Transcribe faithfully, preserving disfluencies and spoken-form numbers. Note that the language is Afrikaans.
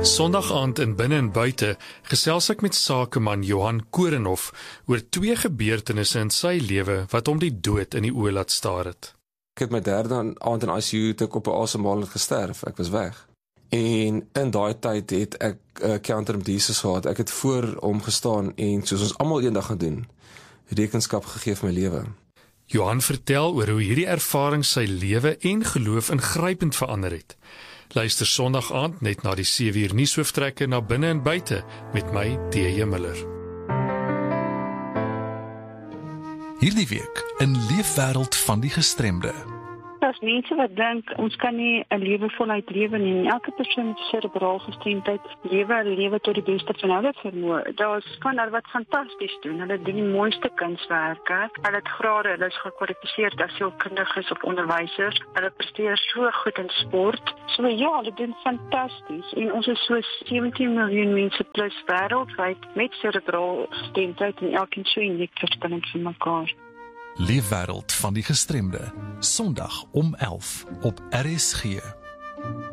Sondag aand in Binne en Buite gesels ek met sakeman Johan Korenhoff oor twee gebeurtenisse in sy lewe wat hom die dood in die oë laat staar het. Ek het my derde aand in I C U toe ek op 'n asemhaling gesterf. Ek was weg. En in daai tyd het ek 'n uh, encounter met Jesus gehad. Ek het voor hom gestaan en soos ons almal eendag gaan doen, rekenskap gegee vir my lewe. Johan vertel oor hoe hierdie ervaring sy lewe en geloof ingrypend verander het. Luister Sondag aand net na die sewe uur nuushooftrekke na Binne en Buite met my T J Miller. Hierdie week in Leefwêreld van die Gestremde. Daar's mense wat dink ons kan nie 'n lewe voluit lewe nie. Elke persoon met cerebraal gestremdheid lewe 'n lewe tot die beste van hulle vermoë. Daar's van hulle wat fantasties doen. Hulle doen die mooiste kunswerke. Hulle het grade, hulle is gekwalifiseer as sielkundiges of onderwysers. Hulle presteer so goed in sport. So ja, hulle doen fantasties. En ons is so sewentien miljoen mense plus wêreldwyd met cerebraal gestremdheid en elkeen so uniek verskillend van mekaar. Leefwêreld van die Gestremde, Sondag om elf op R S G.